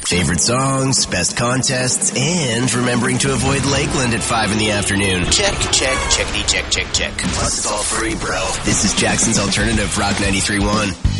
Favorite songs, best contests, and remembering to avoid Lakeland at 5 in the afternoon. Check, checkity check. Plus it's all free, bro. This is Jackson's Alternative Rock 93.1.